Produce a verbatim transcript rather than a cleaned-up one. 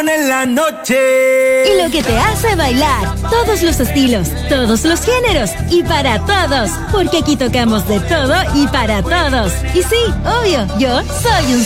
pone en la noche. Y lo que te hace bailar. Todos los estilos, todos los géneros y para todos. Porque aquí tocamos de todo y para todos. Y sí, obvio, yo soy un